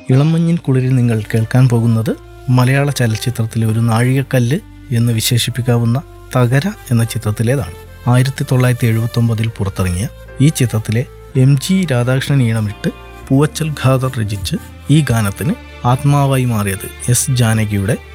ഇളമഞ്ഞിൻ കുളിരിൽ നിങ്ങൾ കേൾക്കാൻ പോകുന്നത് മലയാള ചലച്ചിത്രത്തിലെ ഒരു നാഴികക്കല്ല് എന്ന് വിശേഷിപ്പിക്കാവുന്ന തകര എന്ന ചിത്രത്തിലേതാണ്. 1979 പുറത്തിറങ്ങിയ ഈ ചിത്രത്തിലെ MG രാധാകൃഷ്ണൻ ഈണമിട്ട് പൂവച്ചൽ ഖാദർ രചിച്ച് ഈ ഗാനത്തിന് ആത്മാവായി മാറിയത് S ജാനകിയുടെ